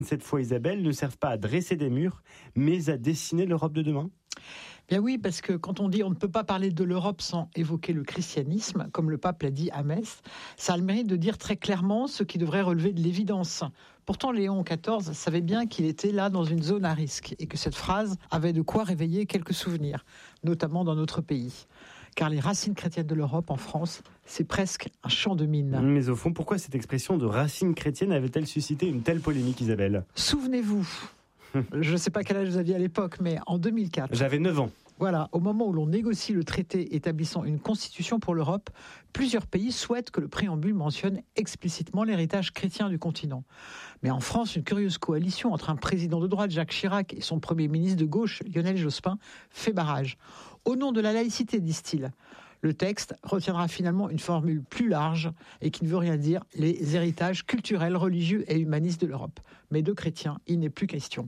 cette fois Isabelle, ne servent pas à dresser des murs, mais à dessiner l'Europe de demain ? Bien oui, parce que quand on dit on ne peut pas parler de l'Europe sans évoquer le christianisme, comme le pape l'a dit à Metz, ça a le mérite de dire très clairement ce qui devrait relever de l'évidence. Pourtant, Léon XIV savait bien qu'il était là dans une zone à risque et que cette phrase avait de quoi réveiller quelques souvenirs, notamment dans notre pays. Car les racines chrétiennes de l'Europe en France, c'est presque un champ de mine. Mais au fond, pourquoi cette expression de racines chrétiennes avait-elle suscité une telle polémique, Isabelle ? Souvenez-vous, je ne sais pas quel âge vous aviez à l'époque, mais en 2004... J'avais 9 ans. Voilà, au moment où l'on négocie le traité établissant une constitution pour l'Europe, plusieurs pays souhaitent que le préambule mentionne explicitement l'héritage chrétien du continent. Mais en France, une curieuse coalition entre un président de droite, Jacques Chirac, et son premier ministre de gauche, Lionel Jospin, fait barrage. Au nom de la laïcité, disent-ils. Le texte retiendra finalement une formule plus large et qui ne veut rien dire, les héritages culturels, religieux et humanistes de l'Europe. Mais de chrétiens, il n'est plus question.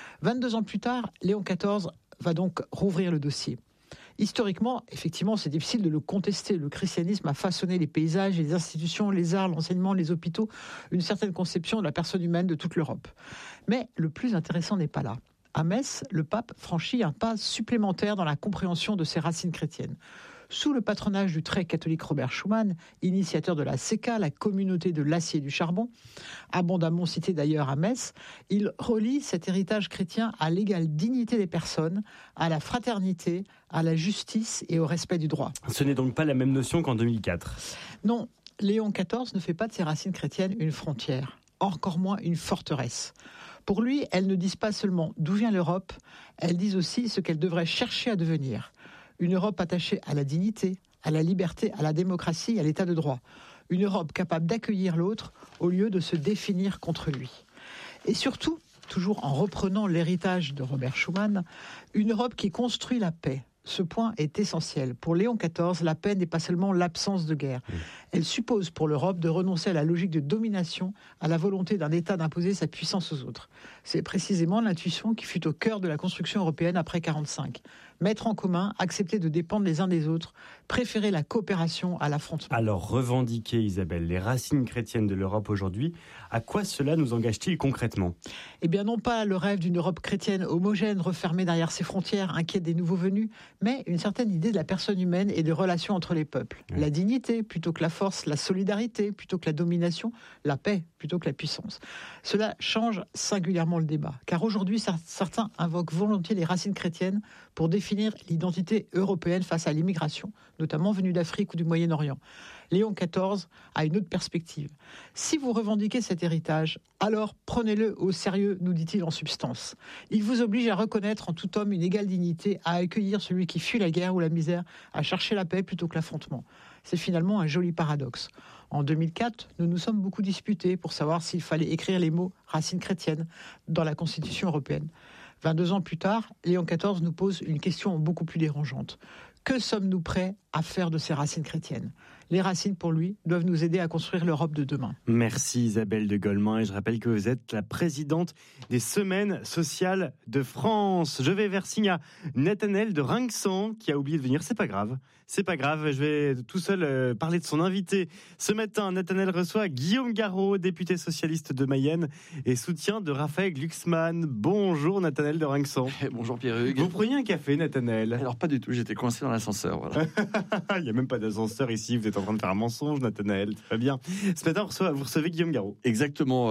22 ans plus tard, Léon XIV va donc rouvrir le dossier. Historiquement, effectivement, c'est difficile de le contester. Le christianisme a façonné les paysages, les institutions, les arts, l'enseignement, les hôpitaux, une certaine conception de la personne humaine de toute l'Europe. Mais le plus intéressant n'est pas là. À Metz, le pape franchit un pas supplémentaire dans la compréhension de ses racines chrétiennes. Sous le patronage du très catholique Robert Schuman, initiateur de la CECA, la communauté de l'acier et du charbon, abondamment cité d'ailleurs à Metz, il relie cet héritage chrétien à l'égale dignité des personnes, à la fraternité, à la justice et au respect du droit. Ce n'est donc pas la même notion qu'en 2004. Non, Léon XIV ne fait pas de ses racines chrétiennes une frontière, encore moins une forteresse. Pour lui, elles ne disent pas seulement d'où vient l'Europe, elles disent aussi ce qu'elle devrait chercher à devenir. Une Europe attachée à la dignité, à la liberté, à la démocratie et à l'état de droit. Une Europe capable d'accueillir l'autre au lieu de se définir contre lui. Et surtout, toujours en reprenant l'héritage de Robert Schuman, une Europe qui construit la paix. Ce point est essentiel. Pour Léon XIV, la paix n'est pas seulement l'absence de guerre. Elle suppose pour l'Europe de renoncer à la logique de domination, à la volonté d'un État d'imposer sa puissance aux autres. C'est précisément l'intuition qui fut au cœur de la construction européenne après 1945. Mettre en commun, accepter de dépendre les uns des autres, préférer la coopération à l'affrontement. Alors, revendiquer, Isabelle, les racines chrétiennes de l'Europe aujourd'hui, à quoi cela nous engage-t-il concrètement ? Eh bien, non pas le rêve d'une Europe chrétienne homogène, refermée derrière ses frontières, inquiète des nouveaux venus, mais une certaine idée de la personne humaine et des relations entre les peuples. La dignité plutôt que la force, la solidarité plutôt que la domination, la paix plutôt que la puissance. Cela change singulièrement le débat, car aujourd'hui, certains invoquent volontiers les racines chrétiennes pour définir l'identité européenne face à l'immigration, notamment venue d'Afrique ou du Moyen-Orient. Léon XIV a une autre perspective. Si vous revendiquez cet héritage, alors prenez-le au sérieux, nous dit-il en substance. Il vous oblige à reconnaître en tout homme une égale dignité, à accueillir celui qui fuit la guerre ou la misère, à chercher la paix plutôt que l'affrontement. C'est finalement un joli paradoxe. En 2004, nous nous sommes beaucoup disputés pour savoir s'il fallait écrire les mots « racines chrétiennes » dans la Constitution européenne. 22 ans plus tard, Léon XIV nous pose une question beaucoup plus dérangeante. Que sommes-nous prêts à faire de ces racines chrétiennes ? Les racines, pour lui, doivent nous aider à construire l'Europe de demain. Merci Isabelle de Golemin, et je rappelle que vous êtes la présidente des Semaines sociales de France. Je vais vers Signa. Nathanaël de Rinxan qui a oublié de venir, c'est pas grave, je vais tout seul parler de son invité. Ce matin, Nathanaël reçoit Guillaume Garot, député socialiste de Mayenne et soutien de Raphaël Glucksmann. Bonjour Nathanaël de Rinxan. Bonjour Pierre-Hugues. Vous preniez un café, Nathanaël ? Alors pas du tout, j'étais coincé dans l'ascenseur. Voilà. Il n'y a même pas d'ascenseur ici, vous êtes en train de faire un mensonge, Nathanaël, très bien. Ce matin, vous recevez Guillaume Garot. Exactement,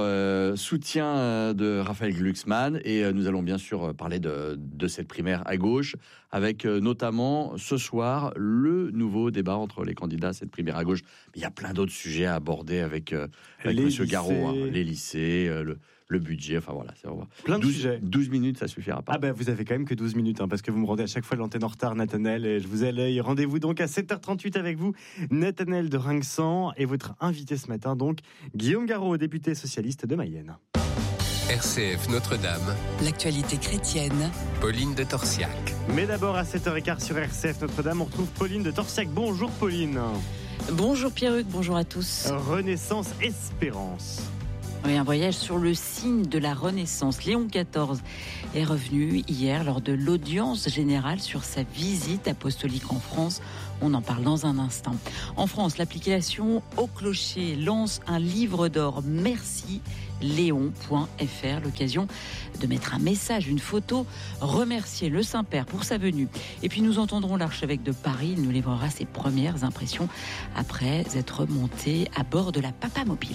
soutien de Raphaël Glucksmann, et nous allons bien sûr parler de cette primaire à gauche, avec notamment ce soir le nouveau débat entre les candidats à cette primaire à gauche. Mais il y a plein d'autres sujets à aborder avec Monsieur Garot, les lycées, le budget, enfin voilà, c'est vraiment plein de sujets. 12 minutes, ça suffira pas. Ah ben vous avez quand même que 12 minutes, parce que vous me rendez à chaque fois l'antenne en retard, Nathanaël, et je vous ai à l'œil. Rendez-vous donc à 7h38 avec vous, Nathanaël de Rinxan, et votre invité ce matin, donc, Guillaume Garot, député socialiste de Mayenne. RCF Notre-Dame. L'actualité chrétienne. Pauline de Torsiac. Mais d'abord, à 7h15 sur RCF Notre-Dame, on retrouve Pauline de Torsiac. Bonjour Pauline. Bonjour Pierre-Hugues, bonjour à tous. Renaissance Espérance. Oui, un voyage sur le signe de la Renaissance. Léon XIV est revenu hier lors de l'audience générale sur sa visite apostolique en France. On en parle dans un instant. En France, l'application Au Clocher lance un livre d'or Merci Léon.fr, l'occasion de mettre un message, une photo, remercier le Saint-Père pour sa venue. Et puis nous entendrons l'archevêque de Paris, il nous livrera ses premières impressions après être monté à bord de la Papamobile.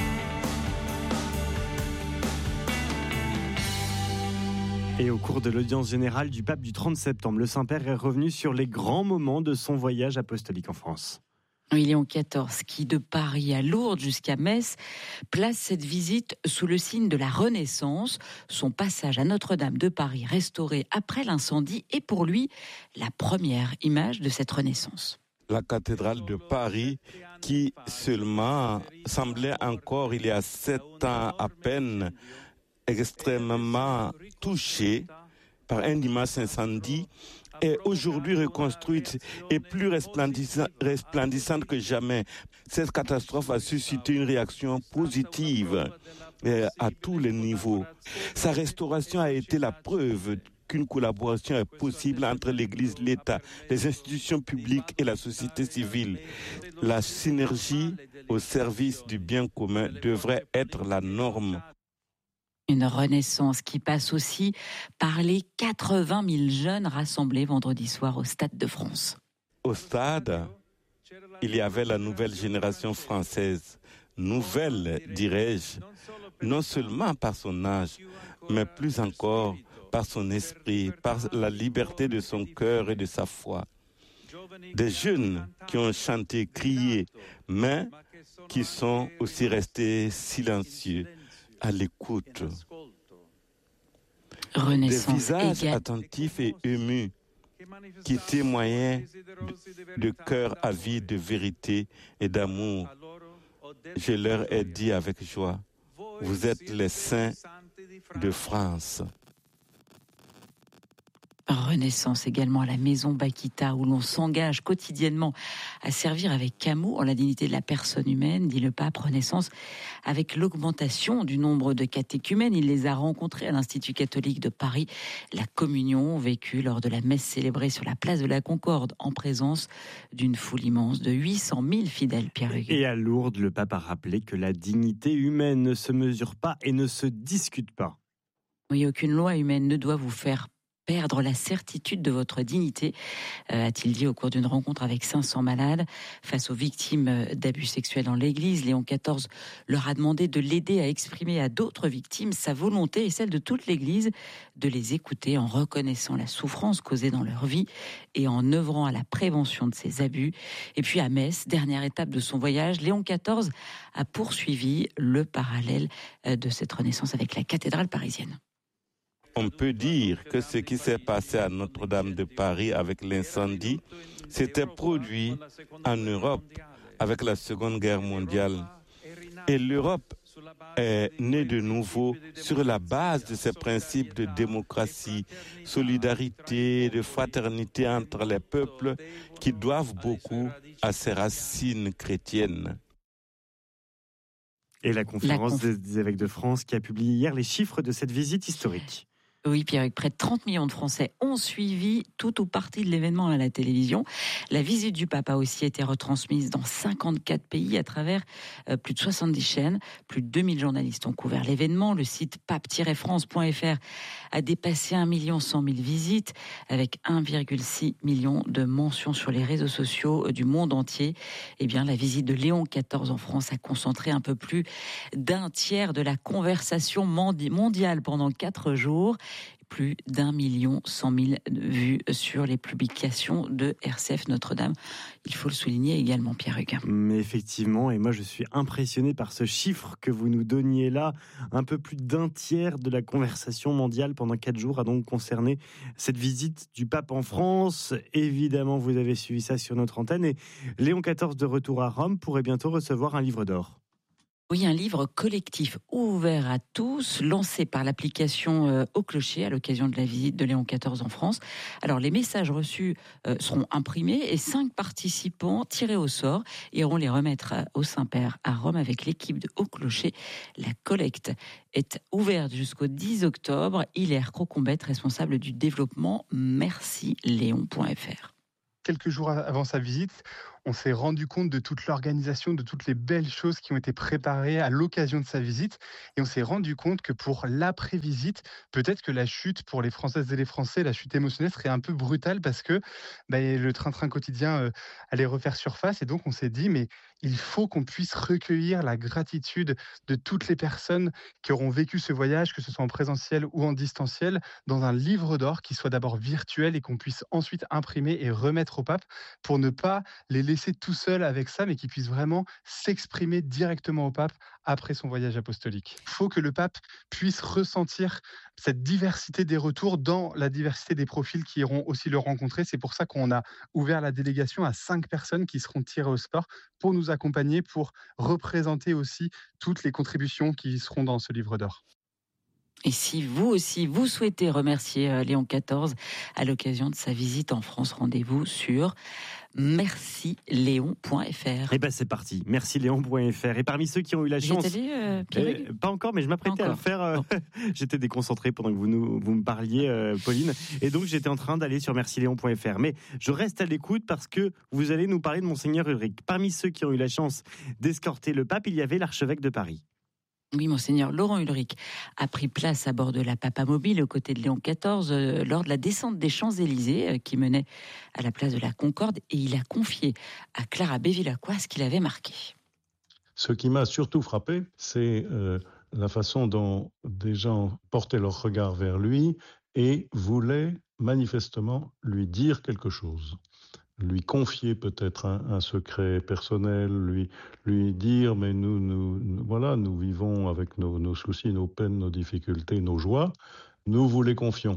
Et au cours de l'audience générale du pape du 30 septembre, le Saint-Père est revenu sur les grands moments de son voyage apostolique en France. Oui, Léon XIV, qui de Paris à Lourdes jusqu'à Metz, place cette visite sous le signe de la Renaissance. Son passage à Notre-Dame de Paris, restauré après l'incendie, est pour lui la première image de cette Renaissance. La cathédrale de Paris, qui seulement semblait encore il y a 7 ans à peine, extrêmement touchée par un immense incendie, est aujourd'hui reconstruite et plus resplendissante que jamais. Cette catastrophe a suscité une réaction positive à tous les niveaux. Sa restauration a été la preuve qu'une collaboration est possible entre l'Église, l'État, les institutions publiques et la société civile. La synergie au service du bien commun devrait être la norme. Une renaissance qui passe aussi par les 80 000 jeunes rassemblés vendredi soir au Stade de France. Au stade, il y avait la nouvelle génération française. Nouvelle, dirais-je, non seulement par son âge, mais plus encore par son esprit, par la liberté de son cœur et de sa foi. Des jeunes qui ont chanté, crié, mais qui sont aussi restés silencieux, à l'écoute. Renaissance. Des visages attentifs et émus qui témoignaient de cœur avide de vérité et d'amour. Je leur ai dit avec joie, vous êtes les saints de France. Renaissance également à la maison Bakita, où l'on s'engage quotidiennement à servir avec amour la dignité de la personne humaine, dit le pape. Renaissance avec l'augmentation du nombre de catéchumènes. Il les a rencontrés à l'Institut catholique de Paris. La communion vécue lors de la messe célébrée sur la place de la Concorde en présence d'une foule immense de 800 000 fidèles. Pierre Hugues. Et à Lourdes, le pape a rappelé que la dignité humaine ne se mesure pas et ne se discute pas. Oui, aucune loi humaine ne doit vous faire perdre la certitude de votre dignité, a-t-il dit au cours d'une rencontre avec 500 malades face aux victimes d'abus sexuels dans l'Église. Léon XIV leur a demandé de l'aider à exprimer à d'autres victimes sa volonté et celle de toute l'Église de les écouter en reconnaissant la souffrance causée dans leur vie et en œuvrant à la prévention de ces abus. Et puis à Metz, dernière étape de son voyage, Léon XIV a poursuivi le parallèle de cette renaissance avec la cathédrale parisienne. On peut dire que ce qui s'est passé à Notre-Dame de Paris avec l'incendie s'était produit en Europe avec la Seconde Guerre mondiale. Et l'Europe est née de nouveau sur la base de ces principes de démocratie, solidarité, de fraternité entre les peuples qui doivent beaucoup à ses racines chrétiennes. Et la conférence des évêques de France qui a publié hier les chiffres de cette visite historique. Oui, Pierre, près de 30 millions de Français ont suivi tout ou partie de l'événement à la télévision. La visite du pape a aussi été retransmise dans 54 pays à travers plus de 70 chaînes. Plus de 2000 journalistes ont couvert l'événement. Le site pape-france.fr a dépassé 1 100 000 visites avec 1,6 million de mentions sur les réseaux sociaux du monde entier. Eh bien, la visite de Léon XIV en France a concentré un peu plus d'un tiers de la conversation mondiale pendant 4 jours. Plus d'1 100 000 vues sur les publications de RCF Notre-Dame. Il faut le souligner également, Pierre Hugues. Mais effectivement, et moi je suis impressionné par ce chiffre que vous nous donniez là. Un peu plus d'un tiers de la conversation mondiale pendant 4 jours a donc concerné cette visite du pape en France. Évidemment, vous avez suivi ça sur notre antenne. Et Léon XIV, de retour à Rome, pourrait bientôt recevoir un livre d'or. Oui, un livre collectif ouvert à tous, lancé par l'application Au Clocher à l'occasion de la visite de Léon XIV en France. Alors, les messages reçus seront imprimés et 5 participants tirés au sort iront les remettre au Saint-Père à Rome avec l'équipe de Au Clocher. La collecte est ouverte jusqu'au 10 octobre. Hilaire Crocombette, responsable du développement merciléon.fr. Quelques jours avant sa visite, on s'est rendu compte de toute l'organisation, de toutes les belles choses qui ont été préparées à l'occasion de sa visite. Et on s'est rendu compte que pour l'après-visite, peut-être que la chute pour les Françaises et les Français, la chute émotionnelle serait un peu brutale parce que le train-train quotidien allait refaire surface. Et donc on s'est dit, mais il faut qu'on puisse recueillir la gratitude de toutes les personnes qui auront vécu ce voyage, que ce soit en présentiel ou en distanciel, dans un livre d'or qui soit d'abord virtuel et qu'on puisse ensuite imprimer et remettre au pape pour ne pas les laisser tout seuls avec ça, mais qu'ils puissent vraiment s'exprimer directement au pape après son voyage apostolique. Il faut que le pape puisse ressentir cette diversité des retours dans la diversité des profils qui iront aussi le rencontrer. C'est pour ça qu'on a ouvert la délégation à 5 personnes qui seront tirées au sort pour nous accompagner, pour représenter aussi toutes les contributions qui seront dans ce livre d'or. Et si vous aussi, vous souhaitez remercier Léon XIV à l'occasion de sa visite en France, rendez-vous sur merciléon.fr. Et c'est parti, merciléon.fr. Et parmi ceux qui ont eu la chance... pas encore, mais je m'apprêtais à le faire. J'étais déconcentré pendant que vous me parliez, Pauline. Et donc, j'étais en train d'aller sur merciléon.fr. Mais je reste à l'écoute parce que vous allez nous parler de Monseigneur Ulrich. Parmi ceux qui ont eu la chance d'escorter le pape, il y avait l'archevêque de Paris. Oui, Monseigneur Laurent Ulrich a pris place à bord de la Papamobile aux côtés de Léon XIV lors de la descente des Champs-Élysées qui menait à la place de la Concorde, et il a confié à Clara Bevilacqua ce qu'il avait marqué. Ce qui m'a surtout frappé, c'est la façon dont des gens portaient leur regard vers lui et voulaient manifestement lui dire quelque chose. Lui confier peut-être un secret personnel, lui dire mais nous vivons avec nos soucis, nos peines, nos difficultés, nos joies, nous vous les confions.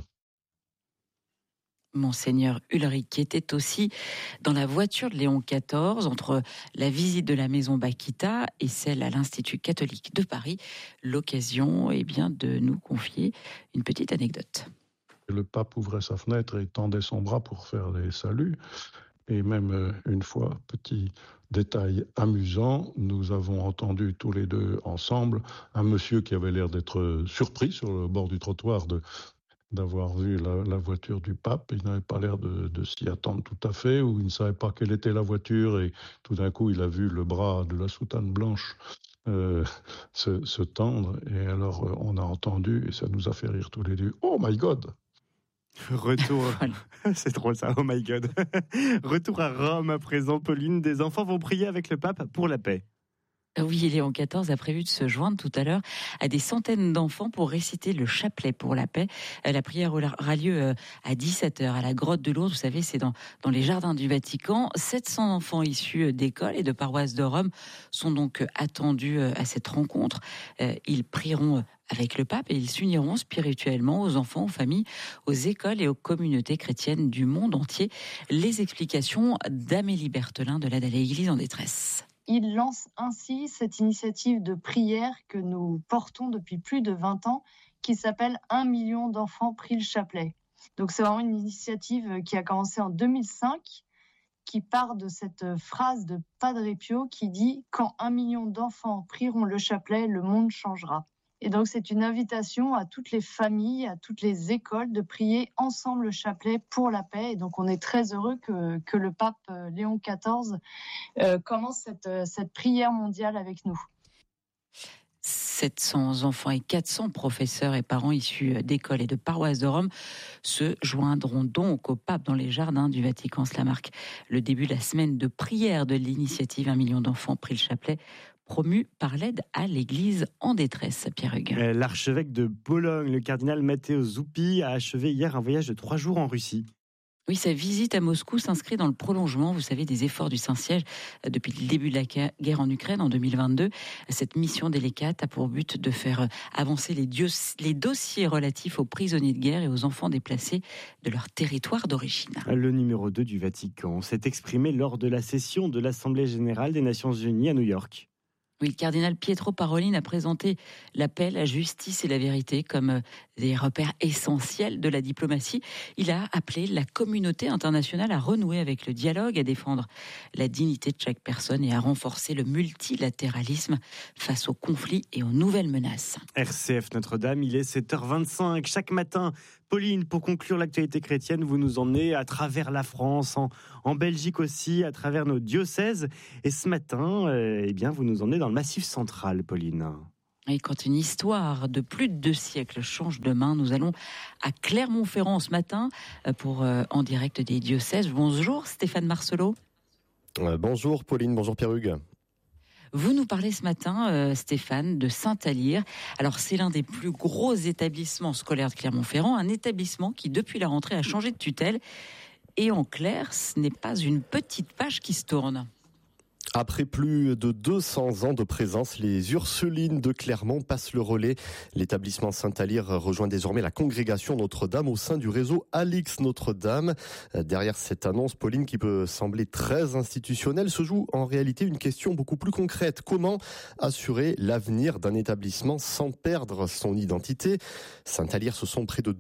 Monseigneur Ulrich qui était aussi dans la voiture de Léon XIV entre la visite de la maison Bakita et celle à l'Institut catholique de Paris, l'occasion de nous confier une petite anecdote. Le pape ouvrait sa fenêtre et tendait son bras pour faire les saluts. Et même une fois, petit détail amusant, nous avons entendu tous les deux ensemble un monsieur qui avait l'air d'être surpris sur le bord du trottoir d'avoir vu la voiture du pape. Il n'avait pas l'air de s'y attendre tout à fait, ou il ne savait pas quelle était la voiture, et tout d'un coup il a vu le bras de la soutane blanche se tendre, et alors on a entendu, et ça nous a fait rire tous les deux. « Oh my God !» Retour, c'est drôle ça, oh my God. Retour à Rome à présent, Pauline. Des enfants vont prier avec le pape pour la paix. Oui, Léon XIV a prévu de se joindre tout à l'heure à des centaines d'enfants pour réciter le chapelet pour la paix. La prière aura lieu à 17h à la grotte de Lourdes. Vous savez, c'est dans les jardins du Vatican. 700 enfants issus d'écoles et de paroisses de Rome sont donc attendus à cette rencontre. Ils prieront avec le pape et ils s'uniront spirituellement aux enfants, aux familles, aux écoles et aux communautés chrétiennes du monde entier. Les explications d'Amélie Berthelin de l'Aide à l'Église en détresse. Il lance ainsi cette initiative de prière que nous portons depuis plus de 20 ans, qui s'appelle 1 million d'enfants prient le chapelet. Donc c'est vraiment une initiative qui a commencé en 2005, qui part de cette phrase de Padre Pio qui dit « Quand 1 million d'enfants prieront le chapelet, le monde changera ». Et donc c'est une invitation à toutes les familles, à toutes les écoles de prier ensemble le chapelet pour la paix. Et donc on est très heureux que le pape Léon XIV commence cette prière mondiale avec nous. 700 enfants et 400 professeurs et parents issus d'écoles et de paroisses de Rome se joindront donc au pape dans les jardins du Vatican. Cela marque le début de la semaine de prière de l'initiative 1 million d'enfants prient le chapelet, promu par l'Aide à l'Église en détresse. Pierre Hugues. L'archevêque de Bologne, le cardinal Matteo Zuppi, a achevé hier un voyage de 3 jours en Russie. Oui, sa visite à Moscou s'inscrit dans le prolongement, vous savez, des efforts du Saint-Siège depuis le début de la guerre en Ukraine en 2022. Cette mission délicate a pour but de faire avancer les dossiers relatifs aux prisonniers de guerre et aux enfants déplacés de leur territoire d'origine. Le numéro 2 du Vatican s'est exprimé lors de la session de l'Assemblée générale des Nations unies à New York. Oui, le cardinal Pietro Parolin a présenté la paix, la justice et la vérité comme des repères essentiels de la diplomatie. Il a appelé la communauté internationale à renouer avec le dialogue, à défendre la dignité de chaque personne et à renforcer le multilatéralisme face aux conflits et aux nouvelles menaces. RCF Notre-Dame, il est 7h25 chaque matin. Pauline, pour conclure l'actualité chrétienne, vous nous emmenez à travers la France, en Belgique aussi, à travers nos diocèses. Et ce matin, vous nous emmenez dans le Massif central, Pauline. Et quand une histoire de plus de 2 siècles change de main, nous allons à Clermont-Ferrand ce matin pour En direct des diocèses. Bonjour Stéphane Marcelot. Bonjour Pauline, bonjour Pierre-Hugues. Vous nous parlez ce matin, Stéphane, de Saint-Alyre. Alors, c'est l'un des plus gros établissements scolaires de Clermont-Ferrand, un établissement qui, depuis la rentrée, a changé de tutelle. Et en clair, ce n'est pas une petite page qui se tourne. Après plus de 200 ans de présence, les Ursulines de Clermont passent le relais. L'établissement Saint-Alyre rejoint désormais la congrégation Notre-Dame au sein du réseau Alix Notre-Dame. Derrière cette annonce, Pauline, qui peut sembler très institutionnelle, se joue en réalité une question beaucoup plus concrète. Comment assurer l'avenir d'un établissement sans perdre son identité ? Saint-Alyre, ce sont près de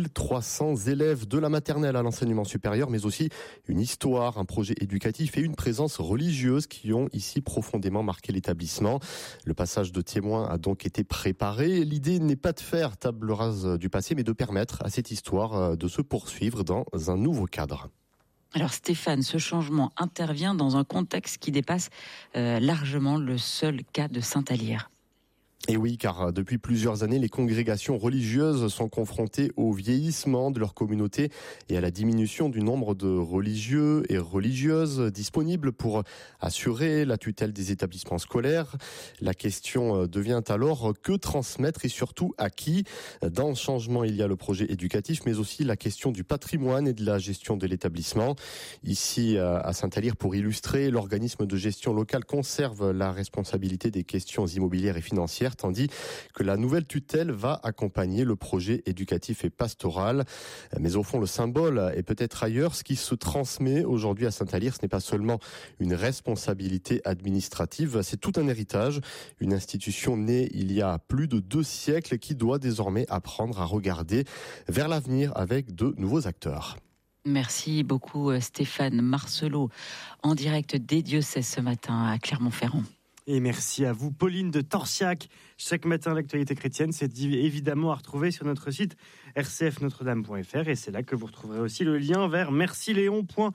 2300 élèves de la maternelle à l'enseignement supérieur, mais aussi une histoire, un projet éducatif et une présence religieuse qui ont ici profondément marqué l'établissement. Le passage de témoins a donc été préparé. L'idée n'est pas de faire table rase du passé, mais de permettre à cette histoire de se poursuivre dans un nouveau cadre. Alors Stéphane, ce changement intervient dans un contexte qui dépasse largement le seul cas de Saint-Alyre. Et oui, car depuis plusieurs années, les congrégations religieuses sont confrontées au vieillissement de leur communauté et à la diminution du nombre de religieux et religieuses disponibles pour assurer la tutelle des établissements scolaires. La question devient alors que transmettre et surtout à qui ? Dans le changement, il y a le projet éducatif, mais aussi la question du patrimoine et de la gestion de l'établissement. Ici, à Saint-Alyre, pour illustrer, l'organisme de gestion locale conserve la responsabilité des questions immobilières et financières, tandis que la nouvelle tutelle va accompagner le projet éducatif et pastoral. Mais au fond, le symbole est peut-être ailleurs. Ce qui se transmet aujourd'hui à Saint-Alyre, ce n'est pas seulement une responsabilité administrative, c'est tout un héritage. Une institution née il y a plus de 2 siècles qui doit désormais apprendre à regarder vers l'avenir avec de nouveaux acteurs. Merci beaucoup Stéphane Marcelot, en direct des diocèses ce matin à Clermont-Ferrand. Et merci à vous, Pauline de Torsiac. Chaque matin, l'actualité chrétienne, c'est évidemment à retrouver sur notre site rcfnotredame.fr. Et c'est là que vous retrouverez aussi le lien vers merciléon.fr.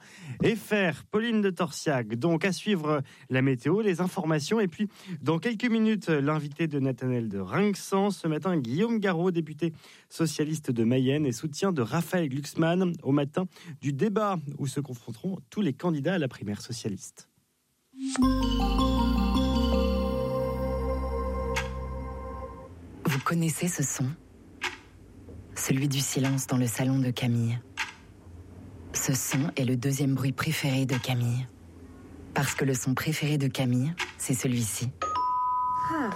Pauline de Torsiac. Donc, à suivre la météo, les informations. Et puis, dans quelques minutes, l'invité de Nathanaël de Rinxan. Ce matin, Guillaume Garot, député socialiste de Mayenne et soutien de Raphaël Glucksmann au matin du débat où se confronteront tous les candidats à la primaire socialiste. Vous connaissez ce son ? Celui du silence dans le salon de Camille. Ce son est le 2e bruit préféré de Camille. Parce que le son préféré de Camille, c'est celui-ci. Ah.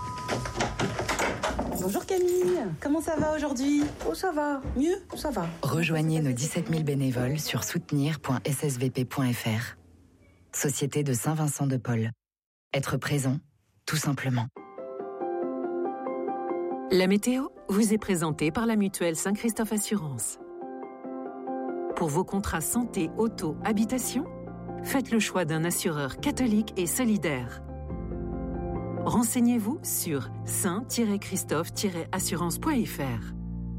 Bonjour Camille, comment ça va aujourd'hui ? Oh ça va, mieux, ça va. Rejoignez nos 17 000 bénévoles sur soutenir.ssvp.fr. Société de Saint-Vincent de Paul. Être présent, tout simplement. La météo vous est présentée par la mutuelle Saint-Christophe Assurance. Pour vos contrats santé, auto, habitation, faites le choix d'un assureur catholique et solidaire. Renseignez-vous sur saint-christophe-assurance.fr.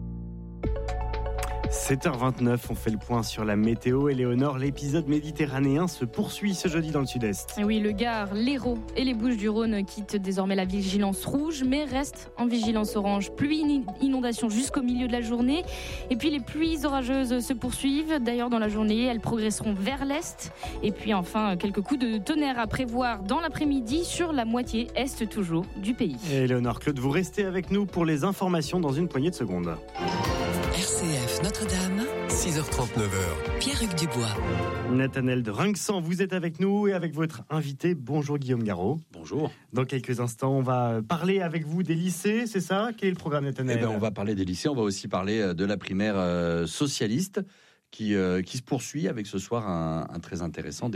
7h29, on fait le point sur la météo. Éléonore, l'épisode méditerranéen se poursuit ce jeudi dans le sud-est. Et oui, le Gard, l'Hérault et les Bouches-du-Rhône quittent désormais la vigilance rouge, mais restent en vigilance orange. Pluie, inondation jusqu'au milieu de la journée. Et puis les pluies orageuses se poursuivent. D'ailleurs, dans la journée, elles progresseront vers l'est. Et puis enfin, quelques coups de tonnerre à prévoir dans l'après-midi sur la moitié est toujours du pays. Et Éléonore, Claude, vous restez avec nous pour les informations dans une poignée de secondes. RCF Notre-Dame, 6h39. Pierre-Hugues Dubois. Nathanaël de Rinxan, vous êtes avec nous et avec votre invité. Bonjour Guillaume Garot. Bonjour. Dans quelques instants, on va parler avec vous des lycées, c'est ça ? Quel est le programme, Nathanaël ? On va parler des lycées, on va aussi parler de la primaire socialiste qui se poursuit avec ce soir un très intéressant débat.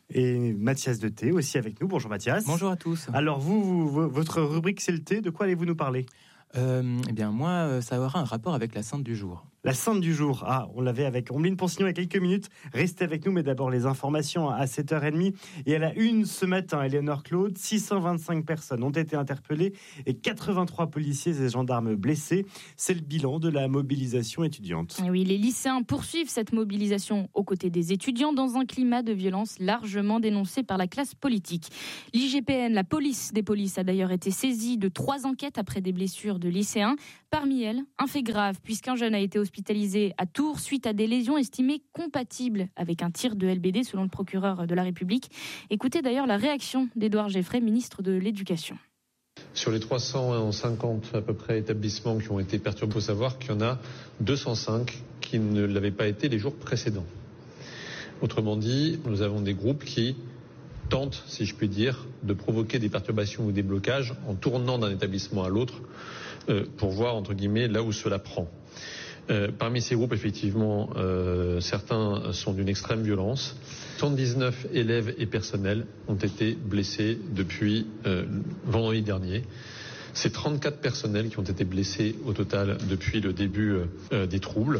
Et Mathias de Thé aussi avec nous. Bonjour Mathias. Bonjour à tous. Alors votre rubrique c'est le thé, de quoi allez-vous nous parler ? Eh bien moi, ça aura un rapport avec la sainte du jour. La sainte du jour, on l'avait avec Ombline Ponsignon il y a quelques minutes. Restez avec nous, mais d'abord les informations à 7h30. Et à la une ce matin, Éléonore Claude, 625 personnes ont été interpellées et 83 policiers et gendarmes blessés. C'est le bilan de la mobilisation étudiante. Et oui, les lycéens poursuivent cette mobilisation aux côtés des étudiants dans un climat de violence largement dénoncé par la classe politique. L'IGPN, la police des polices, a d'ailleurs été saisie de 3 enquêtes après des blessures de lycéens. Parmi elles, un fait grave, puisqu'un jeune a été hospitalisé à Tours suite à des lésions estimées compatibles avec un tir de LBD, selon le procureur de la République. Écoutez d'ailleurs la réaction d'Édouard Geffray, ministre de l'Éducation. Sur les 350 à peu près établissements qui ont été perturbés, il faut savoir qu'il y en a 205 qui ne l'avaient pas été les jours précédents. Autrement dit, nous avons des groupes qui tentent, si je puis dire, de provoquer des perturbations ou des blocages en tournant d'un établissement à l'autre pour voir, entre guillemets, là où cela prend. Parmi ces groupes, effectivement, certains sont d'une extrême violence. 79 élèves et personnels ont été blessés depuis vendredi dernier. C'est 34 personnels qui ont été blessés au total depuis le début des troubles.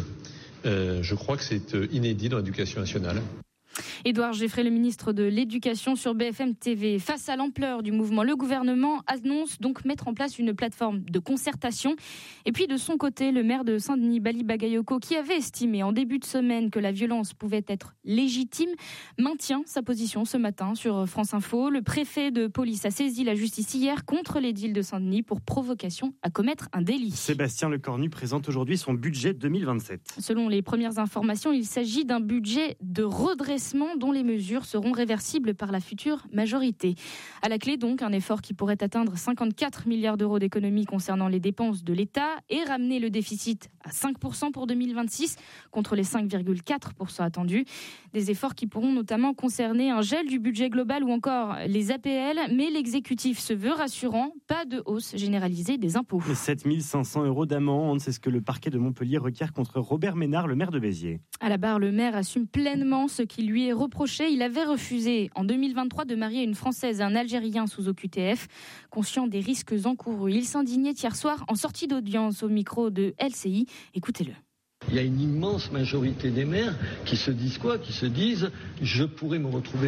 Je crois que c'est inédit dans l'éducation nationale. Édouard Geffray, le ministre de l'Éducation sur BFM TV. Face à l'ampleur du mouvement, le gouvernement annonce donc mettre en place une plateforme de concertation. Et puis de son côté, le maire de Saint-Denis, Bali Bagayoko, qui avait estimé en début de semaine que la violence pouvait être légitime, maintient sa position ce matin sur France Info. Le préfet de police a saisi la justice hier contre l'édile de Saint-Denis pour provocation à commettre un délit. Sébastien Lecornu présente aujourd'hui son budget 2027. Selon les premières informations, il s'agit d'un budget de redressement dont les mesures seront réversibles par la future majorité. À la clé donc, un effort qui pourrait atteindre 54 milliards d'euros d'économies concernant les dépenses de l'État et ramener le déficit à 5% pour 2026 contre les 5,4% attendus. Des efforts qui pourront notamment concerner un gel du budget global ou encore les APL, mais l'exécutif se veut rassurant, pas de hausse généralisée des impôts. 7 500 € d'amende, c'est ce que le parquet de Montpellier requiert contre Robert Ménard, le maire de Béziers. À la barre, le maire assume pleinement ce qui lui est reproché. Il avait refusé en 2023 de marier une Française et un Algérien sous OQTF. Conscient des risques encourus, il s'indignait hier soir en sortie d'audience au micro de LCI. Écoutez-le. Il y a une immense majorité des maires qui se disent quoi ? Qui se disent « je pourrais me retrouver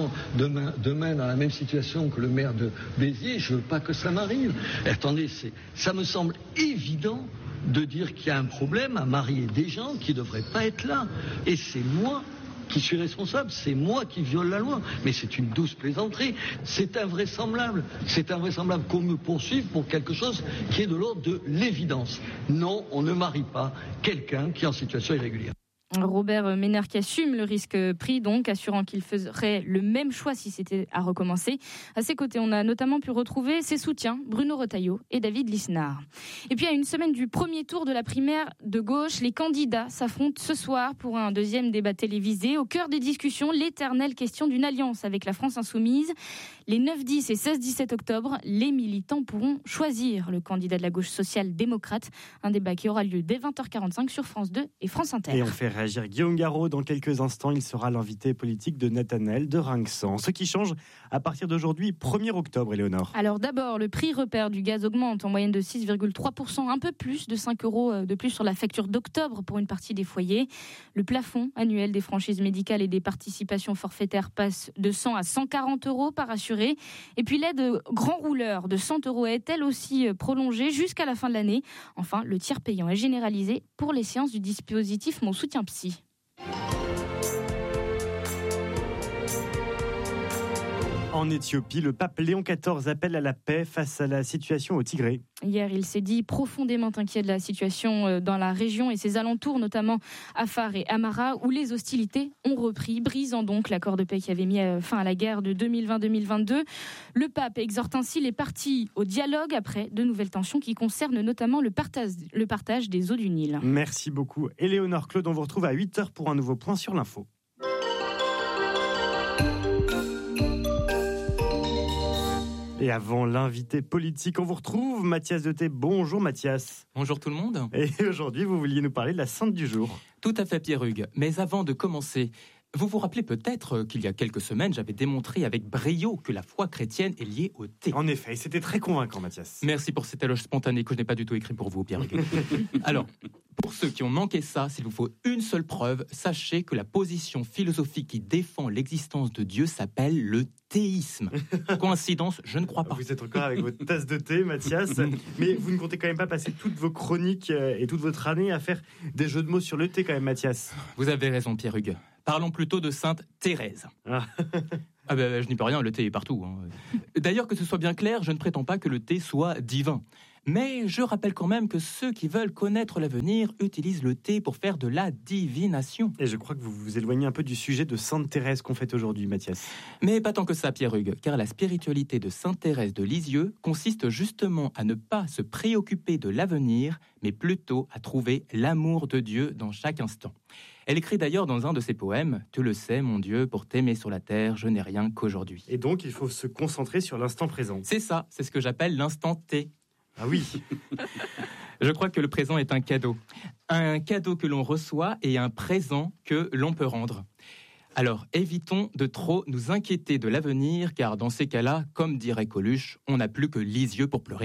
demain dans la même situation que le maire de Béziers, je ne veux pas que ça m'arrive ». Attendez, ça me semble évident de dire qu'il y a un problème à marier des gens qui ne devraient pas être là. Et c'est moi qui suis responsable, c'est moi qui viole la loi. Mais c'est une douce plaisanterie. C'est invraisemblable. C'est invraisemblable qu'on me poursuive pour quelque chose qui est de l'ordre de l'évidence. Non, on ne marie pas quelqu'un qui est en situation irrégulière. Robert Ménard qui assume le risque pris, donc assurant qu'il ferait le même choix si c'était à recommencer. À ses côtés, on a notamment pu retrouver ses soutiens, Bruno Retailleau et David Lisnard. Et puis à une semaine du premier tour de la primaire de gauche, les candidats s'affrontent ce soir pour un deuxième débat télévisé. Au cœur des discussions, l'éternelle question d'une alliance avec la France insoumise. Les 9, 10 et 16, 17 octobre, les militants pourront choisir le candidat de la gauche social-démocrate. Un débat qui aura lieu dès 20h45 sur France 2 et France Inter. Et on fait réagir Guillaume Garot. Dans quelques instants, il sera l'invité politique de Nathanaël de Rinxan. Ce qui change à partir d'aujourd'hui, 1er octobre, Éléonore. Alors d'abord, le prix repère du gaz augmente en moyenne de 6,3%, un peu plus de 5 € de plus sur la facture d'octobre pour une partie des foyers. Le plafond annuel des franchises médicales et des participations forfaitaires passe de 100 à 140 € par assuré. Et puis l'aide grand rouleur de 100 € est elle aussi prolongée jusqu'à la fin de l'année. Enfin, le tiers payant est généralisé pour les séances du dispositif Mon Soutien Psy. En Éthiopie, le pape Léon XIV appelle à la paix face à la situation au Tigré. Hier, il s'est dit profondément inquiet de la situation dans la région et ses alentours, notamment Afar et Amara, où les hostilités ont repris, brisant donc l'accord de paix qui avait mis fin à la guerre de 2020-2022. Le pape exhorte ainsi les parties au dialogue après de nouvelles tensions qui concernent notamment le partage des eaux du Nil. Merci beaucoup. Éléonore Claude, on vous retrouve à 8h pour un nouveau point sur l'info. Et avant l'invité politique, on vous retrouve Mathias de Thé. Bonjour Mathias. Bonjour tout le monde. Et aujourd'hui, vous vouliez nous parler de la sainte du jour. Tout à fait Pierre Hugues. Mais avant de commencer, Vous vous rappelez peut-être qu'il y a quelques semaines, j'avais démontré avec brio que la foi chrétienne est liée au thé. En effet, c'était très convaincant, Mathias. Merci pour cet éloge spontané que je n'ai pas du tout écrit pour vous, Pierre. Alors, pour ceux qui ont manqué ça, s'il vous faut une seule preuve, sachez que la position philosophique qui défend l'existence de Dieu s'appelle le théisme. Coïncidence, je ne crois pas. Vous êtes encore avec votre tasse de thé, Mathias, mais vous ne comptez quand même pas passer toutes vos chroniques et toute votre année à faire des jeux de mots sur le thé quand même, Mathias. Vous avez raison, Pierre Hugues. Parlons plutôt de Sainte Thérèse. Je n'y peux rien, le thé est partout. D'ailleurs, que ce soit bien clair, je ne prétends pas que le thé soit divin. Mais je rappelle quand même que ceux qui veulent connaître l'avenir utilisent le thé pour faire de la divination. Et je crois que vous vous éloignez un peu du sujet de Sainte Thérèse qu'on fête aujourd'hui, Mathias. Mais pas tant que ça, Pierre Hugues, car la spiritualité de Sainte Thérèse de Lisieux consiste justement à ne pas se préoccuper de l'avenir, mais plutôt à trouver l'amour de Dieu dans chaque instant. Elle écrit d'ailleurs dans un de ses poèmes « Tu le sais, mon Dieu, pour t'aimer sur la terre, je n'ai rien qu'aujourd'hui ». Et donc, il faut se concentrer sur l'instant présent. C'est ça, c'est ce que j'appelle l'instant T. Ah oui. Je crois que le présent est un cadeau que l'on reçoit et un présent que l'on peut rendre. Alors, évitons de trop nous inquiéter de l'avenir, car dans ces cas-là, comme dirait Coluche, on n'a plus que Lisieux pour pleurer.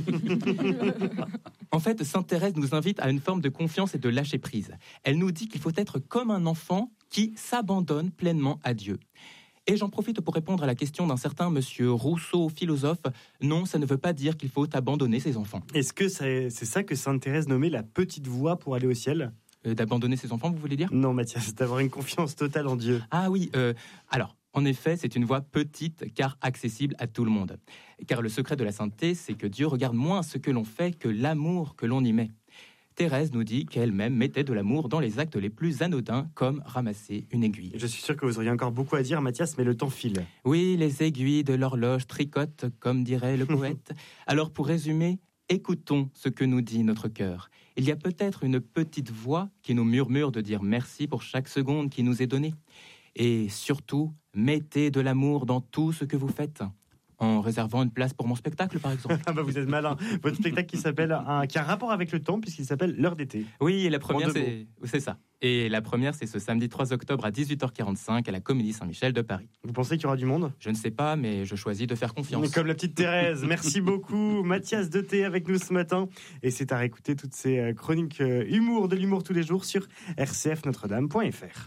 En fait, Sainte Thérèse nous invite à une forme de confiance et de lâcher-prise. Elle nous dit qu'il faut être comme un enfant qui s'abandonne pleinement à Dieu. Et j'en profite pour répondre à la question d'un certain monsieur Rousseau, philosophe. Non, ça ne veut pas dire qu'il faut abandonner ses enfants. Est-ce que c'est ça que Sainte Thérèse nommait la petite voie pour aller au ciel ? D'abandonner ses enfants, vous voulez dire ? Non, Mathias, d'avoir une confiance totale en Dieu. Ah oui, alors, en effet, c'est une voie petite car accessible à tout le monde. Car le secret de la sainteté, c'est que Dieu regarde moins ce que l'on fait que l'amour que l'on y met. Thérèse nous dit qu'elle-même mettait de l'amour dans les actes les plus anodins, comme ramasser une aiguille. Je suis sûr que vous auriez encore beaucoup à dire, Mathias, mais le temps file. Oui, les aiguilles de l'horloge tricotent, comme dirait le poète. Alors, pour résumer, écoutons ce que nous dit notre cœur. Il y a peut-être une petite voix qui nous murmure de dire merci pour chaque seconde qui nous est donnée. Et surtout, mettez de l'amour dans tout ce que vous faites. En réservant une place pour mon spectacle, par exemple. Vous êtes malin. Votre spectacle qui a un rapport avec le temps, puisqu'il s'appelle L'heure d'été. Oui, et la première, c'est ça. Et la première, c'est ce samedi 3 octobre à 18h45 à la Comédie Saint-Michel de Paris. Vous pensez qu'il y aura du monde ? Je ne sais pas, mais je choisis de faire confiance. Comme la petite Thérèse. Merci beaucoup, Mathias Deté avec nous ce matin. Et c'est à réécouter toutes ces chroniques de l'humour tous les jours sur rcfnotredame.fr.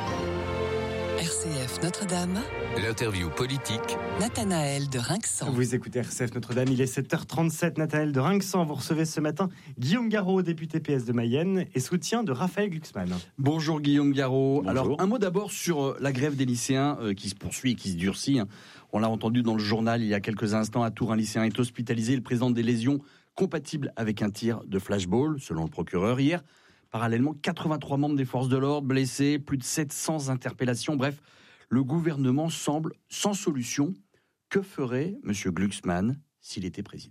RCF Notre-Dame, l'interview politique, Nathanaël de Rinxan. Vous écoutez RCF Notre-Dame, il est 7h37, Nathanaël de Rinxan. Vous recevez ce matin Guillaume Garot, député PS de Mayenne, et soutien de Raphaël Glucksmann. Bonjour Guillaume Garot. Bonjour. Alors, un mot d'abord sur la grève des lycéens qui se poursuit et qui se durcit. On l'a entendu dans le journal il y a quelques instants. À Tours, un lycéen est hospitalisé. Il présente des lésions compatibles avec un tir de flashball, selon le procureur. Hier, parallèlement, 83 membres des forces de l'ordre blessés, plus de 700 interpellations. Bref, le gouvernement semble sans solution. Que ferait M. Glucksmann s'il était président ?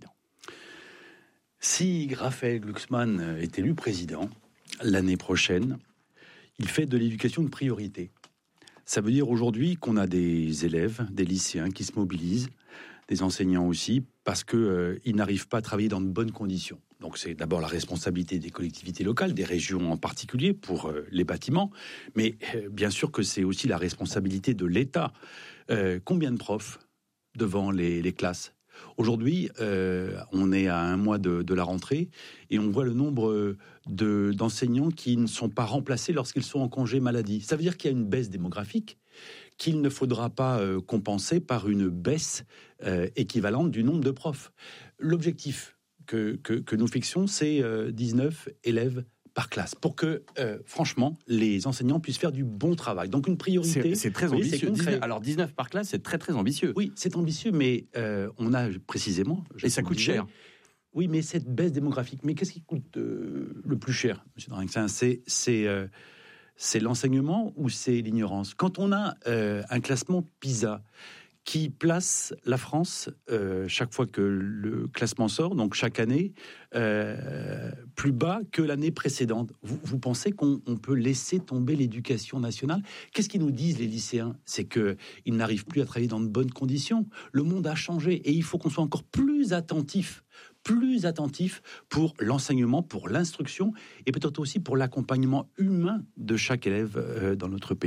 Si Raphaël Glucksmann est élu président l'année prochaine, il fait de l'éducation une priorité. Ça veut dire aujourd'hui qu'on a des élèves, des lycéens qui se mobilisent, des enseignants aussi, parce qu'ils n'arrivent pas à travailler dans de bonnes conditions. Donc c'est d'abord la responsabilité des collectivités locales, des régions en particulier pour les bâtiments, mais bien sûr que c'est aussi la responsabilité de l'État. Combien de profs devant les classes ? Aujourd'hui, on est à un mois de la rentrée et on voit le nombre d'enseignants qui ne sont pas remplacés lorsqu'ils sont en congé maladie. Ça veut dire qu'il y a une baisse démographique qu'il ne faudra pas compenser par une baisse équivalente du nombre de profs. L'objectif que nous fixons, c'est 19 élèves par classe, pour que, franchement, les enseignants puissent faire du bon travail. Donc une priorité... C'est très ambitieux. Alors 19 par classe, c'est très très ambitieux. Oui, c'est ambitieux, mais on a précisément... Et ça coûte cher. Oui, mais cette baisse démographique, mais qu'est-ce qui coûte le plus cher, M. Drinxin ? C'est l'enseignement ou c'est l'ignorance ? Quand on a un classement PISA qui place la France, chaque fois que le classement sort, donc chaque année, plus bas que l'année précédente. Vous pensez qu'on peut laisser tomber l'éducation nationale ? Qu'est-ce qu'ils nous disent, les lycéens ? C'est qu'ils n'arrivent plus à travailler dans de bonnes conditions. Le monde a changé et il faut qu'on soit encore plus attentif pour l'enseignement, pour l'instruction et peut-être aussi pour l'accompagnement humain de chaque élève dans notre pays.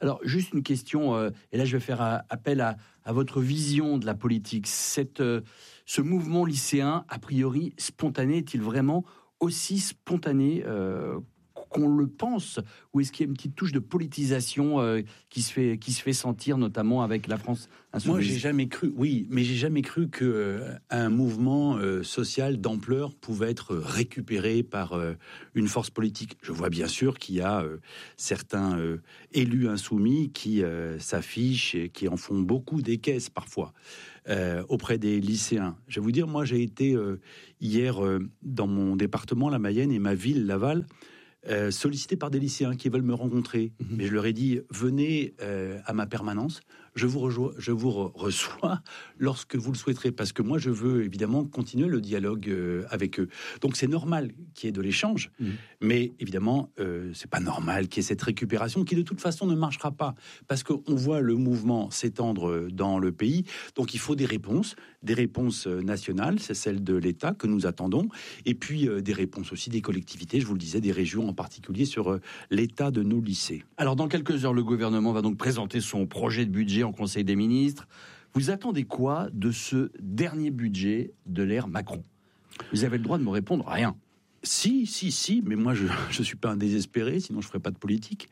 Alors, juste une question, et là je vais faire appel à votre vision de la politique. Ce mouvement lycéen, a priori spontané, est-il vraiment aussi spontané qu'on le pense, ou est-ce qu'il y a une petite touche de politisation qui se fait sentir, notamment avec la France insoumise? Moi, j'ai jamais cru qu'un mouvement social d'ampleur pouvait être récupéré par une force politique. Je vois bien sûr qu'il y a certains élus insoumis qui s'affichent et qui en font beaucoup des caisses parfois auprès des lycéens. Je vais vous dire, moi, j'ai été hier dans mon département, la Mayenne, et ma ville, Laval, sollicité par des lycéens qui veulent me rencontrer. Mais je leur ai dit, venez à ma permanence, je vous reçois lorsque vous le souhaiterez, parce que moi, je veux évidemment continuer le dialogue avec eux. Donc, c'est normal qu'il y ait de l'échange, mais évidemment, c'est pas normal qu'il y ait cette récupération qui, de toute façon, ne marchera pas, parce qu'on voit le mouvement s'étendre dans le pays. Donc, il faut des réponses nationales, c'est celle de l'État que nous attendons, et puis des réponses aussi des collectivités, je vous le disais, des régions en particulier, sur l'état de nos lycées. Alors, dans quelques heures, le gouvernement va donc présenter son projet de budget en Conseil des ministres. Vous attendez quoi de ce dernier budget de l'ère Macron? Vous avez le droit de me répondre rien. Si, mais moi je ne suis pas un désespéré, sinon je ne ferais pas de politique.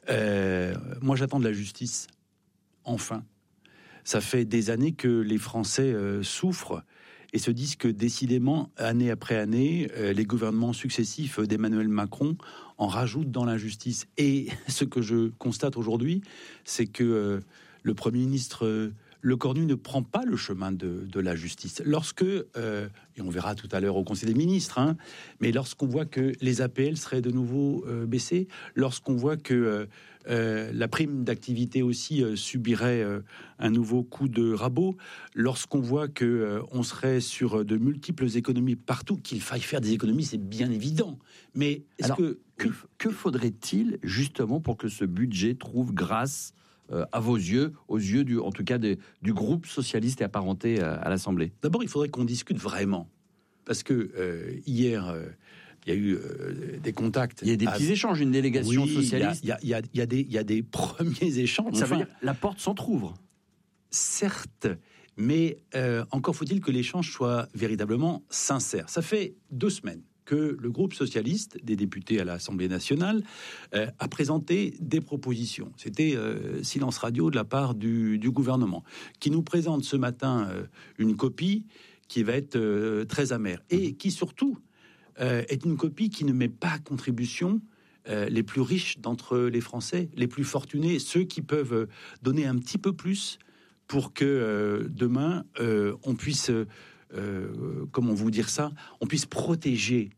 Moi j'attends de la justice, enfin. Ça fait des années que les Français souffrent et se disent que décidément, année après année, les gouvernements successifs d'Emmanuel Macron en rajoutent dans l'injustice. Et ce que je constate aujourd'hui, c'est que le Premier ministre Lecornu ne prend pas le chemin de la justice. Lorsque, et on verra tout à l'heure au Conseil des ministres, mais lorsqu'on voit que les APL seraient de nouveau baissées, lorsqu'on voit que la prime d'activité aussi subirait un nouveau coup de rabot, lorsqu'on voit qu'on serait sur de multiples économies partout, qu'il faille faire des économies, c'est bien évident. Mais est-ce que faudrait-il justement pour que ce budget trouve grâce à vos yeux, aux yeux en tout cas du groupe socialiste et apparenté à l'Assemblée? D'abord, il faudrait qu'on discute vraiment, parce que hier, il y a eu des contacts. Il y a des petits échanges, une délégation socialiste. Il y a des premiers échanges. Ça veut dire la porte s'entrouvre. Certes, mais encore faut-il que l'échange soit véritablement sincère. Ça fait 2 semaines que le groupe socialiste des députés à l'Assemblée nationale a présenté des propositions. C'était silence radio de la part du gouvernement, qui nous présente ce matin une copie qui va être très amère, et qui surtout est une copie qui ne met pas à contribution les plus riches d'entre les Français, les plus fortunés, ceux qui peuvent donner un petit peu plus pour que demain on puisse... comment vous dire ça, on puisse protéger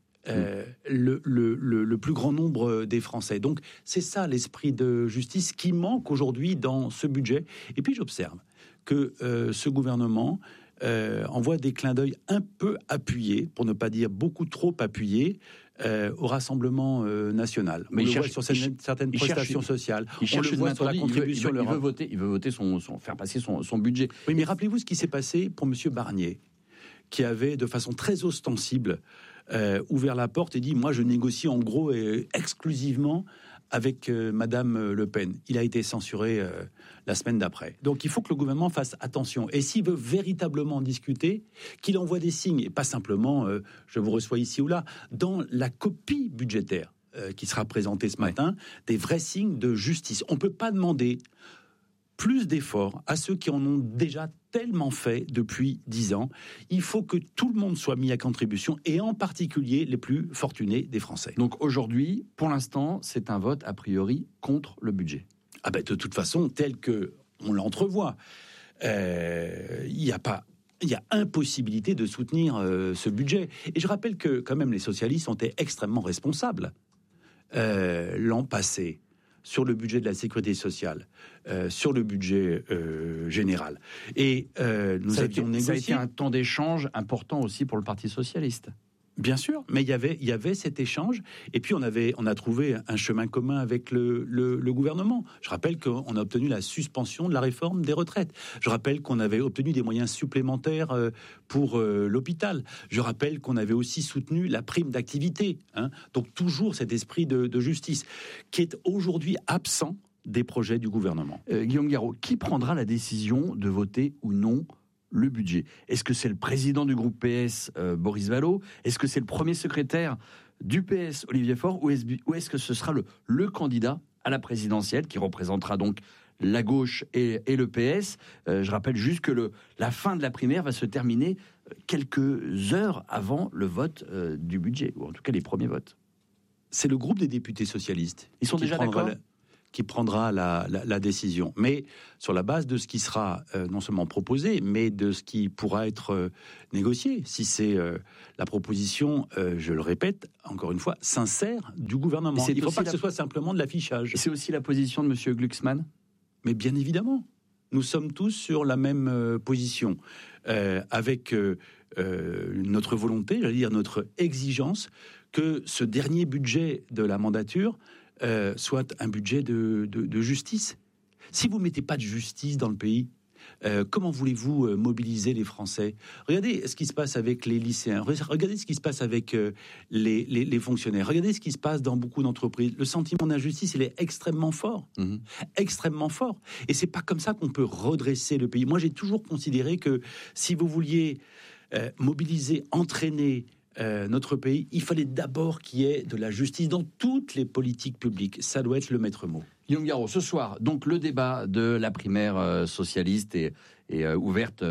le plus grand nombre des Français. Donc c'est ça l'esprit de justice qui manque aujourd'hui dans ce budget. Et puis j'observe que ce gouvernement envoie des clins d'œil un peu appuyés, pour ne pas dire beaucoup trop appuyés, au Rassemblement national. Mais il cherche sur certaines prestations sociales. On le voit sur la contribution. Il veut voter faire passer son budget. Oui, mais rappelez-vous ce qui s'est passé pour Monsieur Barnier, qui avait de façon très ostensible ouvert la porte et dit « Moi, je négocie en gros et exclusivement avec Madame Le Pen ». Il a été censuré la semaine d'après. Donc, il faut que le gouvernement fasse attention. Et s'il veut véritablement discuter, qu'il envoie des signes, et pas simplement « je vous reçois ici ou là », dans la copie budgétaire qui sera présentée ce matin, des vrais signes de justice. On ne peut pas demander plus d'efforts à ceux qui en ont déjà tellement fait depuis 10 ans. Il faut que tout le monde soit mis à contribution, et en particulier les plus fortunés des Français. Donc aujourd'hui, pour l'instant, c'est un vote a priori contre le budget. Ah ben de toute façon, tel que on l'entrevoit, il y a impossibilité de soutenir ce budget. Et je rappelle que quand même les socialistes ont été extrêmement responsables l'an passé sur le budget de la sécurité sociale, sur le budget général. Et nous avions négocié... Ça a été un temps d'échange important aussi pour le Parti socialiste. Bien sûr, mais il y avait cet échange, et puis on a trouvé un chemin commun avec le gouvernement. Je rappelle qu'on a obtenu la suspension de la réforme des retraites. Je rappelle qu'on avait obtenu des moyens supplémentaires pour l'hôpital. Je rappelle qu'on avait aussi soutenu la prime d'activité. Donc toujours cet esprit de justice qui est aujourd'hui absent des projets du gouvernement. Guillaume Garot, qui prendra la décision de voter ou non le budget? Est-ce que c'est le président du groupe PS, Boris Vallaud? Est-ce que c'est le premier secrétaire du PS, Olivier Faure? Ou est-ce que ce sera le candidat à la présidentielle qui représentera donc la gauche et le PS? Je rappelle juste que la fin de la primaire va se terminer quelques heures avant le vote du budget, ou en tout cas les premiers votes. C'est le groupe des députés socialistes. Ils sont déjà d'accord qui prendra la décision. Mais sur la base de ce qui sera non seulement proposé, mais de ce qui pourra être négocié. Si c'est la proposition, je le répète, encore une fois, sincère du gouvernement. Il ne faut pas que ce soit simplement de l'affichage. C'est aussi la position de M. Glucksmann? Mais bien évidemment. Nous sommes tous sur la même position, avec notre volonté, j'allais dire notre exigence, que ce dernier budget de la mandature soit un budget de justice. Si vous ne mettez pas de justice dans le pays, comment voulez-vous mobiliser les Français? Regardez ce qui se passe avec les lycéens, regardez ce qui se passe avec les fonctionnaires, regardez ce qui se passe dans beaucoup d'entreprises. Le sentiment d'injustice, il est extrêmement fort, extrêmement fort. Et c'est pas comme ça qu'on peut redresser le pays. Moi, j'ai toujours considéré que si vous vouliez mobiliser, entraîner notre pays, il fallait d'abord qu'il y ait de la justice dans toutes les politiques publiques. Ça doit être le maître mot. Guillaume Garot, ce soir, donc le débat de la primaire socialiste est ouverte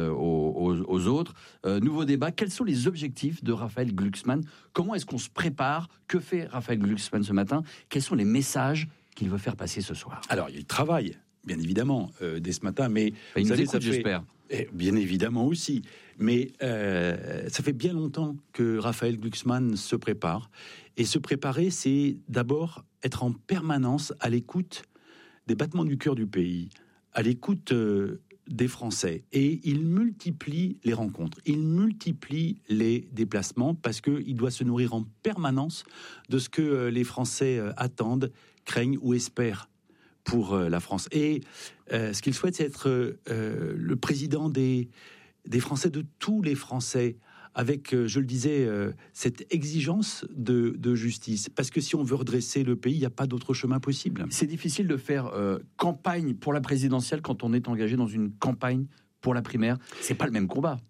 aux autres. Nouveau débat, quels sont les objectifs de Raphaël Glucksmann? Comment est-ce qu'on se prépare? Que fait Raphaël Glucksmann ce matin? Quels sont les messages qu'il veut faire passer ce soir? Alors, il travaille, bien évidemment, dès ce matin, mais... Il nous écoute, j'espère. Bien évidemment aussi. Mais ça fait bien longtemps que Raphaël Glucksmann se prépare. Et se préparer, c'est d'abord être en permanence à l'écoute des battements du cœur du pays, à l'écoute des Français. Et il multiplie les rencontres, il multiplie les déplacements parce qu'il doit se nourrir en permanence de ce que les Français attendent, craignent ou espèrent pour la France. Et ce qu'il souhaite, c'est être le président des Français, de tous les Français, avec, je le disais, cette exigence de justice. Parce que si on veut redresser le pays, il n'y a pas d'autre chemin possible. C'est difficile de faire campagne pour la présidentielle quand on est engagé dans une campagne pour la primaire. C'est pas le même combat.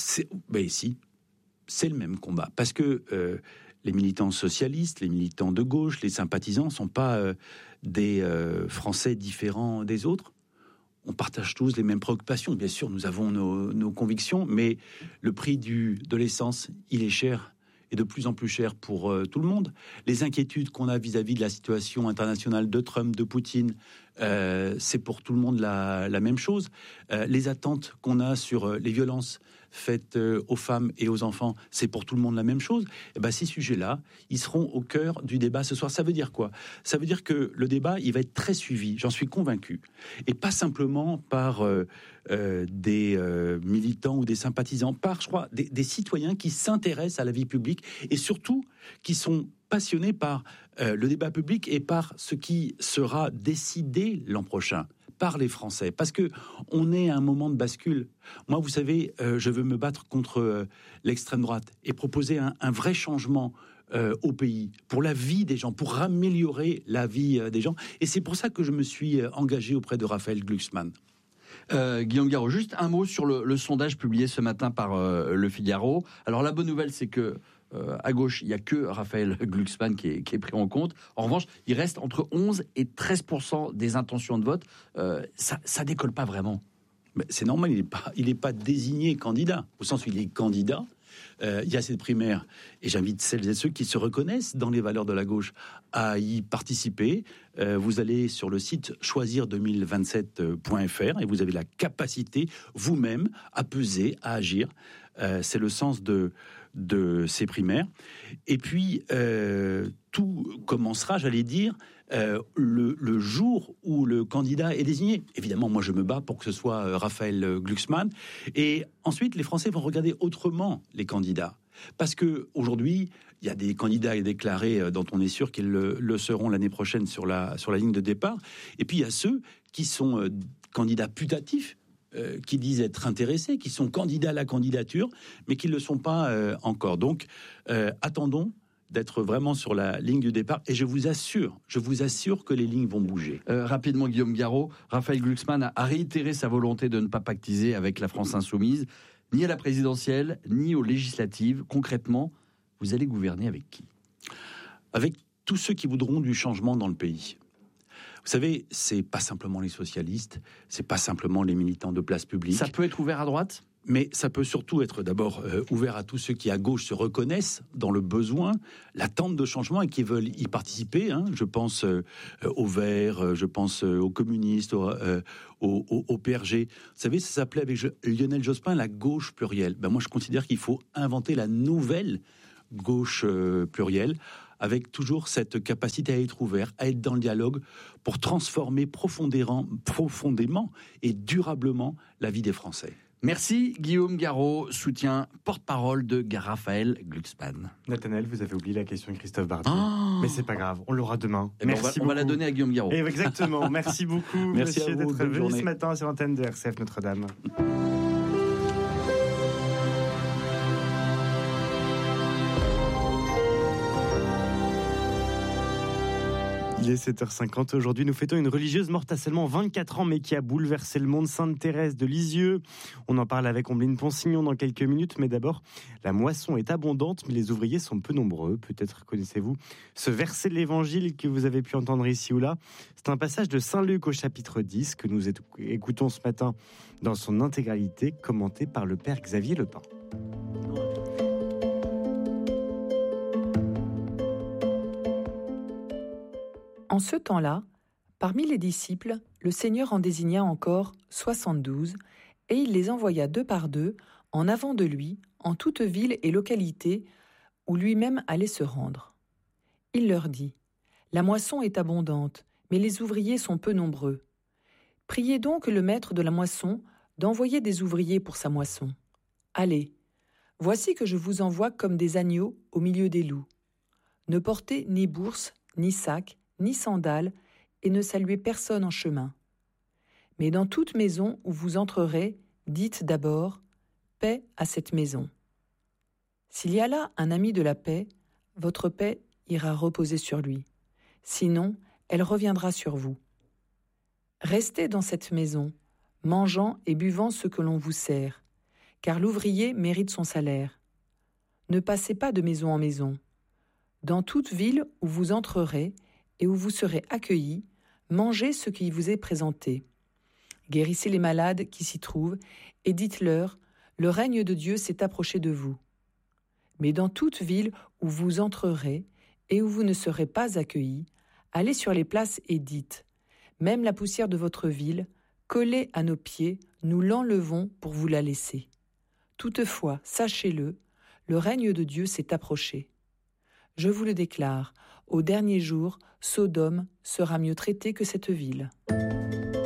Ben si, c'est le même combat. Parce que les militants socialistes, les militants de gauche, les sympathisants ne sont pas des Français différents des autres. On partage tous les mêmes préoccupations. Bien sûr, nous avons nos convictions, mais le prix de l'essence, il est cher, et de plus en plus cher pour tout le monde. Les inquiétudes qu'on a vis-à-vis de la situation internationale de Trump, de Poutine, c'est pour tout le monde la même chose. Les attentes qu'on a sur les violences faites aux femmes et aux enfants, c'est pour tout le monde la même chose. Et ben, ces sujets-là, ils seront au cœur du débat ce soir. Ça veut dire quoi? Ça veut dire que le débat, il va être très suivi, j'en suis convaincu. Et pas simplement par des militants ou des sympathisants, par, je crois, des citoyens qui s'intéressent à la vie publique et surtout qui sont passionnés par le débat public et par ce qui sera décidé l'an prochain par les Français, parce que on est à un moment de bascule. Moi, vous savez, je veux me battre contre l'extrême droite et proposer un vrai changement au pays, pour la vie des gens, pour améliorer la vie des gens. Et c'est pour ça que je me suis engagé auprès de Raphaël Glucksmann. Guillaume Garot, juste un mot sur le sondage publié ce matin par Le Figaro. Alors la bonne nouvelle, c'est que à gauche, il n'y a que Raphaël Glucksmann qui est pris en compte. En revanche, il reste entre 11 et 13% des intentions de vote. Ça décolle pas vraiment. Mais c'est normal, il n'est pas désigné candidat, au sens où il est candidat. Il y a cette primaire, et j'invite celles et ceux qui se reconnaissent dans les valeurs de la gauche à y participer. Vous allez sur le site choisir2027.fr et vous avez la capacité vous-même à peser, à agir. C'est le sens de ces primaires. Et puis, tout commencera, j'allais dire, le jour où le candidat est désigné. Évidemment, moi, je me bats pour que ce soit Raphaël Glucksmann. Et ensuite, les Français vont regarder autrement les candidats. Parce qu'aujourd'hui, il y a des candidats déclarés dont on est sûr qu'ils le seront l'année prochaine sur la ligne de départ. Et puis, il y a ceux qui sont candidats putatifs, qui disent être intéressés, qui sont candidats à la candidature, mais qui ne le sont pas encore. Donc, attendons d'être vraiment sur la ligne du départ. Et je vous assure que les lignes vont bouger. Rapidement, Guillaume Garot, Raphaël Glucksmann a réitéré sa volonté de ne pas pactiser avec la France insoumise, ni à la présidentielle, ni aux législatives. Concrètement, vous allez gouverner avec qui ? Avec tous ceux qui voudront du changement dans le pays. Vous savez, c'est pas simplement les socialistes, c'est pas simplement les militants de place publique. Ça peut être ouvert à droite ? Mais ça peut surtout être d'abord ouvert à tous ceux qui, à gauche, se reconnaissent dans le besoin, l'attente de changement et qui veulent y participer. Je pense aux Verts, je pense aux communistes, au PRG. Vous savez, ça s'appelait avec Lionel Jospin la gauche plurielle. Moi, je considère qu'il faut inventer la nouvelle gauche plurielle, avec toujours cette capacité à être ouvert, à être dans le dialogue, pour transformer profondément et durablement la vie des Français. Merci Guillaume Garot, soutien porte-parole de Raphaël Glucksmann. Nathanaël, vous avez oublié la question de Christophe Barbier. Mais c'est pas grave, on l'aura demain. Merci on va la donner à Guillaume Garot. Exactement, merci beaucoup merci monsieur à vous, d'être venu ce matin sur l'antenne de RCF Notre-Dame. Il est 7h50. Aujourd'hui, nous fêtons une religieuse morte à seulement 24 ans, mais qui a bouleversé le monde, Sainte Thérèse de Lisieux. On en parle avec Ombline Ponsignon dans quelques minutes, mais d'abord, la moisson est abondante, mais les ouvriers sont peu nombreux. Peut-être connaissez-vous ce verset de l'Évangile que vous avez pu entendre ici ou là. C'est un passage de Saint Luc au chapitre 10 que nous écoutons ce matin dans son intégralité, commenté par le Père Xavier Lepin. En ce temps-là, parmi les disciples, le Seigneur en désigna encore 72, et il les envoya 2 par 2 en avant de lui, en toute ville et localité où lui-même allait se rendre. Il leur dit : « La moisson est abondante, mais les ouvriers sont peu nombreux. Priez donc le maître de la moisson d'envoyer des ouvriers pour sa moisson. Allez, voici que je vous envoie comme des agneaux au milieu des loups. Ne portez ni bourse, ni sac, ni sandales, et ne saluez personne en chemin. Mais dans toute maison où vous entrerez, dites d'abord « Paix à cette maison ». S'il y a là un ami de la paix, votre paix ira reposer sur lui. Sinon, elle reviendra sur vous. Restez dans cette maison, mangeant et buvant ce que l'on vous sert, car l'ouvrier mérite son salaire. Ne passez pas de maison en maison. Dans toute ville où vous entrerez, et où vous serez accueillis, mangez ce qui vous est présenté. Guérissez les malades qui s'y trouvent, et dites-leur, le règne de Dieu s'est approché de vous. Mais dans toute ville où vous entrerez, et où vous ne serez pas accueillis, allez sur les places et dites, même la poussière de votre ville, collée à nos pieds, nous l'enlevons pour vous la laisser. Toutefois, sachez-le, le règne de Dieu s'est approché. Je vous le déclare, au dernier jour, Sodome sera mieux traitée que cette ville.